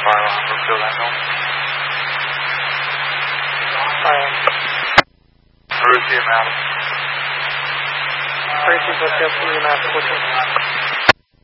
fire alarm, repeal that note. Fire. Receive, madam. Receive, let's go to the master.